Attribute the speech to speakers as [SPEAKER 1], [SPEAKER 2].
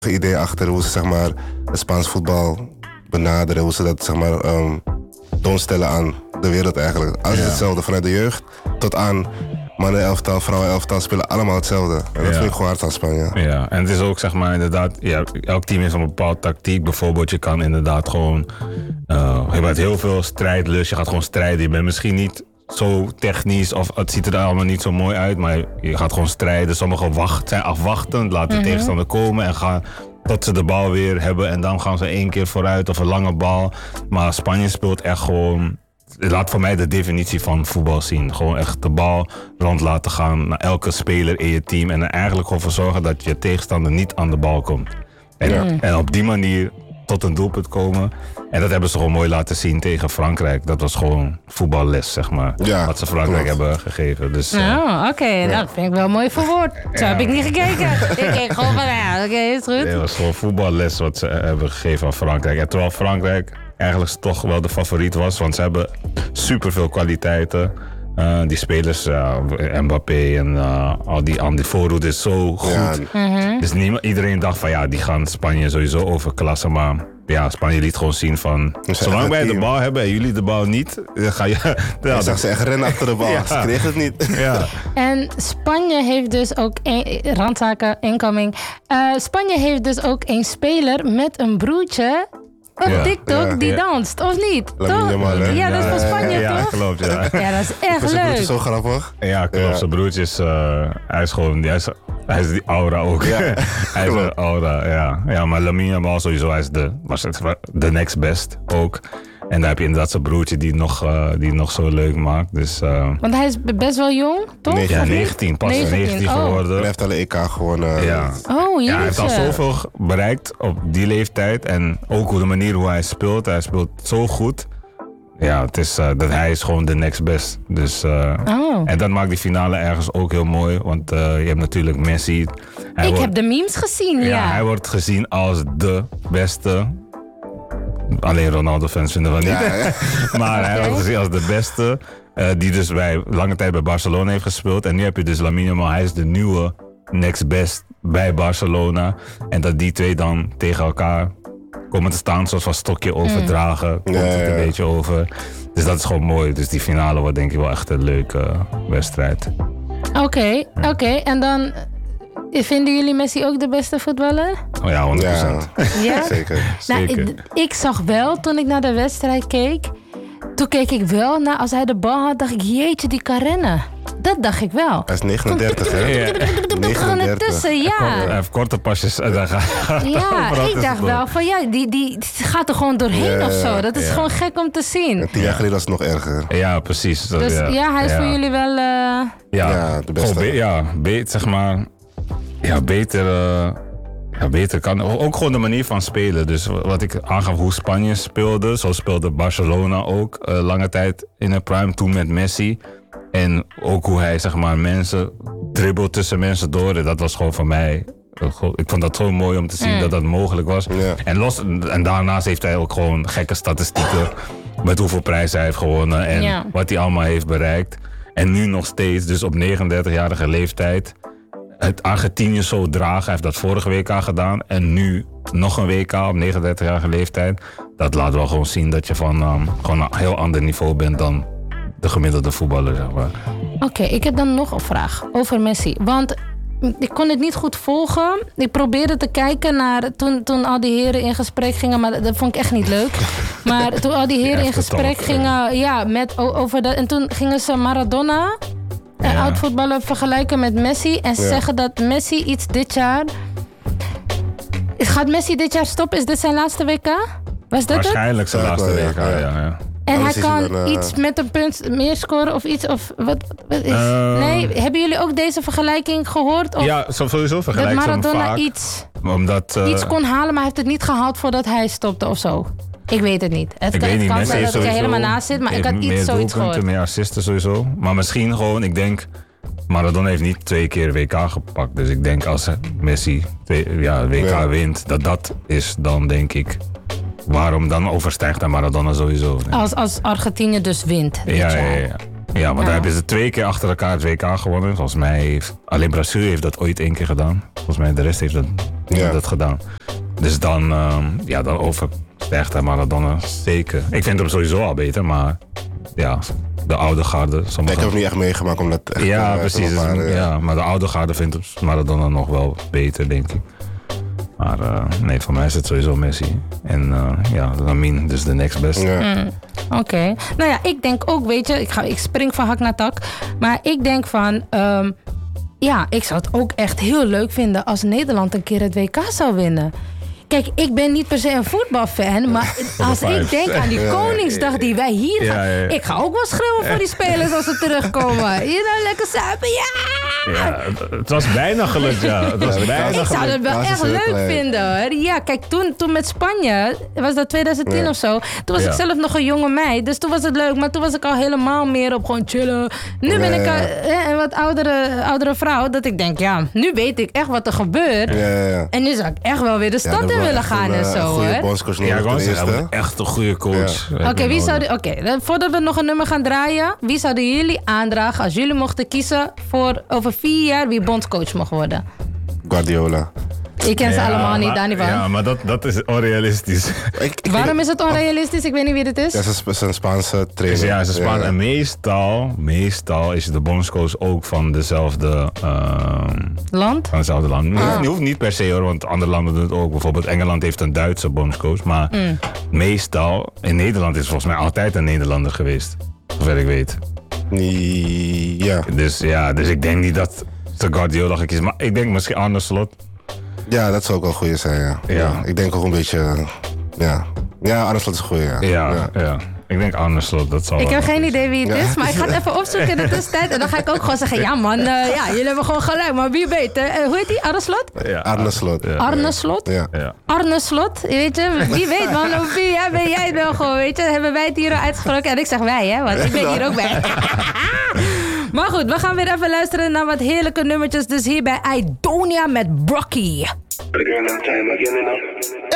[SPEAKER 1] idee achter hoe ze zeg maar, het Spaans voetbal benaderen. Hoe ze dat zeg maar, toonstellen aan de wereld eigenlijk. Alles is hetzelfde, vanuit de jeugd tot aan mannen-elftal, vrouwen-elftal spelen allemaal hetzelfde. En dat vind ik gewoon hard aan Spanje.
[SPEAKER 2] Ja, en het is ook zeg maar inderdaad, elk team heeft een bepaalde tactiek. Bijvoorbeeld je kan inderdaad gewoon, je hebt heel veel strijdlust, je gaat gewoon strijden. Je bent misschien niet zo technisch of het ziet er allemaal niet zo mooi uit, maar je gaat gewoon strijden. Sommigen zijn afwachtend, laten de tegenstander komen en gaan tot ze de bal weer hebben en dan gaan ze 1 keer vooruit of een lange bal. Maar Spanje speelt echt gewoon, laat voor mij de definitie van voetbal zien. Gewoon echt de bal rond laten gaan naar elke speler in je team en er eigenlijk gewoon voor zorgen dat je tegenstander niet aan de bal komt. En op die manier tot een doelpunt komen. En dat hebben ze gewoon mooi laten zien tegen Frankrijk. Dat was gewoon voetballes, zeg maar. Ja, wat ze Frankrijk hebben gegeven. Dus,
[SPEAKER 3] oké. Dat vind ik wel mooi verwoord. Zo heb ik niet gekeken. Ik keek gewoon van, oké, is goed.
[SPEAKER 2] Nee, het was gewoon voetballes wat ze hebben gegeven aan Frankrijk. En terwijl Frankrijk eigenlijk toch wel de favoriet was. Want ze hebben superveel kwaliteiten. Die spelers, Mbappé en al die voorhoede is zo goed. Ja. Dus iedereen dacht van die gaan Spanje sowieso overklassen. Maar ja, Spanje liet gewoon zien van, zolang wij de bal hebben en jullie de bal niet, dan ga je...
[SPEAKER 1] Je zag ze echt rennen achter de bal, ze kregen het niet.
[SPEAKER 3] Ja. En Spanje heeft dus ook, randzaken, incoming. Spanje heeft dus ook een speler met een broertje op TikTok die danst, of niet? Toch? Ja, dat is van Spanje, toch?
[SPEAKER 2] Ja, klopt, ja.
[SPEAKER 3] Ja, dat is echt leuk.
[SPEAKER 1] Is zo grappig.
[SPEAKER 2] Ja, klopt. Zijn broertje is, hij is gewoon, hij is die aura ook. Ja. Hij is een aura, ja. Ja, maar Lamine Yamal sowieso, hij is de next best ook. En daar heb je inderdaad zijn broertje die nog zo leuk maakt. Dus,
[SPEAKER 3] want hij is best wel jong, toch?
[SPEAKER 2] Ja, 19. Pas 19 geworden.
[SPEAKER 1] Hij heeft al een EK gewonnen.
[SPEAKER 2] Ja.
[SPEAKER 3] Hij
[SPEAKER 2] heeft al zoveel bereikt op die leeftijd. En ook de manier hoe hij speelt. Hij speelt zo goed. Ja, het is, dat hij is gewoon de next best. Dus, en dat maakt die finale ergens ook heel mooi. Want je hebt natuurlijk Messi.
[SPEAKER 3] Ik heb de memes gezien, ja.
[SPEAKER 2] Hij wordt gezien als de beste. Alleen Ronaldo-fans vinden van niet. Ja. Maar hij wordt gezien als de beste. Die dus lange tijd bij Barcelona heeft gespeeld. En nu heb je dus Lamine Yamal. Hij is de nieuwe next best bij Barcelona. En dat die twee dan tegen elkaar komen te staan. Zoals van stokje overdragen. Komt het een beetje over. Dus dat is gewoon mooi. Dus die finale wordt denk ik wel echt een leuke wedstrijd.
[SPEAKER 3] Oké. En dan... Vinden jullie Messi ook de beste voetballer?
[SPEAKER 2] Oh ja, 100%.
[SPEAKER 3] Ja?
[SPEAKER 1] Zeker.
[SPEAKER 3] Nou, ik zag wel, toen ik naar de wedstrijd keek... Toen keek ik wel naar, als hij de bal had, dacht ik... Jeetje, die kan rennen. Dat dacht ik wel.
[SPEAKER 1] Hij is 39, hè?
[SPEAKER 3] 39. Tussen, ja.
[SPEAKER 2] Hij heeft korte pasjes.
[SPEAKER 3] Ja, ik dacht wel van die gaat er gewoon doorheen of zo. Dat is gewoon gek om te zien.
[SPEAKER 1] En 10 jaar geleden was het nog erger.
[SPEAKER 2] Ja, precies.
[SPEAKER 3] Dus hij is voor jullie wel...
[SPEAKER 1] de beste.
[SPEAKER 2] Zeg maar... Ja, beter kan. Ook gewoon de manier van spelen. Dus wat ik aangaf hoe Spanje speelde. Zo speelde Barcelona ook lange tijd in een prime. Toen met Messi. En ook hoe hij zeg maar mensen dribbelt tussen mensen door. En dat was gewoon voor mij... Ik vond dat zo mooi om te zien dat dat mogelijk was. Ja. En daarnaast heeft hij ook gewoon gekke statistieken. Met hoeveel prijzen hij heeft gewonnen. En wat hij allemaal heeft bereikt. En nu nog steeds, dus op 39-jarige leeftijd... het Argentinië zo dragen. Hij heeft dat vorige WK gedaan. En nu nog een WK op 39-jarige leeftijd. Dat laat wel gewoon zien dat je van gewoon een heel ander niveau bent dan de gemiddelde voetballer, zeg maar.
[SPEAKER 3] Oké, ik heb dan nog een vraag over Messi. Want ik kon het niet goed volgen. Ik probeerde te kijken naar toen al die heren in gesprek gingen. Maar dat vond ik echt niet leuk. Maar toen al die heren in gesprek gingen over dat. En toen gingen ze Maradona... Een oud-voetballer vergelijken met Messi. En zeggen dat Messi iets dit jaar... Gaat Messi dit jaar stoppen? Is dit zijn laatste WK? Was dit
[SPEAKER 2] waarschijnlijk zijn laatste WK, ja.
[SPEAKER 3] En hij kan iets met een punt meer scoren of iets? Of wat is? Nee, hebben jullie ook deze vergelijking gehoord? Of
[SPEAKER 2] ja, sowieso vergelijken
[SPEAKER 3] dat Maradona
[SPEAKER 2] vaak,
[SPEAKER 3] iets kon halen, maar hij heeft het niet gehaald voordat hij stopte of zo. Ik weet het niet. Het kan zijn dat ik er helemaal naast zit, maar ik had iets zoiets gehoord.
[SPEAKER 2] Meer assisten sowieso. Maar misschien gewoon, ik denk... Maradona heeft niet 2 keer WK gepakt. Dus ik denk als Messi WK wint, dat is dan denk ik... Waarom dan overstijgt hij Maradona sowieso?
[SPEAKER 3] Als Argentinië dus wint.
[SPEAKER 2] Ja, want daar hebben ze 2 keer achter elkaar het WK gewonnen. Volgens mij alleen Brazilië heeft dat ooit 1 keer gedaan. Volgens mij de rest heeft dat Niemand had dat gedaan. Dus dan, dan overstijgt hij Maradona zeker. Ik vind hem sowieso al beter, maar ja, de oude garde.
[SPEAKER 1] Ik heb hem niet echt meegemaakt omdat echt,
[SPEAKER 2] ja, precies. Maar de oude garde vindt Maradona nog wel beter, denk ik. Maar nee, voor mij is het sowieso Messi. En Lamine, dus de next best.
[SPEAKER 1] Ja.
[SPEAKER 3] Oké. Nou ja, ik denk ook, weet je, ik spring van hak naar tak. Maar ik denk van, ik zou het ook echt heel leuk vinden als Nederland een keer het WK zou winnen. Kijk, ik ben niet per se een voetbalfan, maar als ik denk aan die Koningsdag die wij hier gaan... Ik ga ook wel schreeuwen voor die spelers als ze terugkomen. Hier nou lekker zuipen,
[SPEAKER 2] Ja, het was bijna gelukt, ja. Het was bijna
[SPEAKER 3] ik zou het wel echt leuk vinden, hoor. Ja, kijk, toen met Spanje, was dat 2010 of zo... Toen was ik zelf nog een jonge meid, dus toen was het leuk. Maar toen was ik al helemaal meer op gewoon chillen. Nu ben ik een wat oudere vrouw, dat ik denk, nu weet ik echt wat er gebeurt.
[SPEAKER 1] Ja.
[SPEAKER 3] En nu zou ik echt wel weer de stad in willen gaan en zo,
[SPEAKER 1] een goede
[SPEAKER 3] hè?
[SPEAKER 1] bondscoach nodig,
[SPEAKER 2] echt een goede coach.
[SPEAKER 3] Ja. Oké, voordat we nog een nummer gaan draaien... Wie zouden jullie aandragen als jullie mochten kiezen... voor over 4 jaar wie bondscoach mag worden?
[SPEAKER 1] Guardiola.
[SPEAKER 3] Ik ken ze allemaal niet, daar niet van.
[SPEAKER 2] Ja, maar dat is onrealistisch.
[SPEAKER 3] Waarom is het onrealistisch? Ik weet niet wie dit is.
[SPEAKER 1] Ja, ze is een Spaanse trainer.
[SPEAKER 2] Ja, ze is Spaans. En meestal is de bondscoach ook van dezelfde...
[SPEAKER 3] Land?
[SPEAKER 2] Van hetzelfde land. Je hoeft niet per se, hoor, want andere landen doen het ook. Bijvoorbeeld Engeland heeft een Duitse bondscoach. Maar meestal, in Nederland is volgens mij altijd een Nederlander geweest. Zover ik weet.
[SPEAKER 1] Ja.
[SPEAKER 2] Dus ik denk niet dat ze Guardiola gaan kiezen. Maar ik denk misschien Arne Slot.
[SPEAKER 1] Ja, dat zou ook wel goed zijn, ja. Ik denk ook een beetje... Ja, Arne Slot is een goeie,
[SPEAKER 2] Ja. Ik denk Arne Slot, dat zal...
[SPEAKER 3] Ik heb geen idee wie het is, maar ik ga het even opzoeken in de tussentijd. En dan ga ik ook gewoon zeggen, ja man, jullie hebben gewoon gelijk. Maar wie weet, hoe heet die? Arne Slot?
[SPEAKER 2] Ja,
[SPEAKER 1] Arne Slot.
[SPEAKER 2] Ja.
[SPEAKER 3] Arne Slot?
[SPEAKER 1] Ja.
[SPEAKER 3] Arne Slot, weet je, wie weet man, over 4 jaar ben jij het wel gewoon, weet je. Hebben wij het hier al uitgesproken? En ik zeg wij, hè, want ik ben hier ook bij. Maar goed, we gaan weer even luisteren naar wat heerlijke nummertjes. Dus hier bij Idonia met Brocky.